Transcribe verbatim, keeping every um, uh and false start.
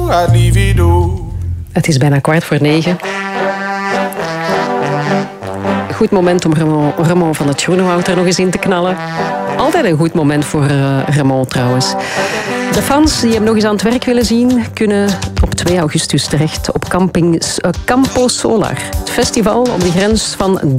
I divido. Het is bijna kwart voor negen. Goed moment om Ramon, Ramon van het Groenewoud er nog eens in te knallen. Altijd een goed moment voor uh, Ramon trouwens. De fans die hem nog eens aan het werk willen zien, kunnen op twee augustus terecht op camping, uh, Campo Solar. Het festival op de grens van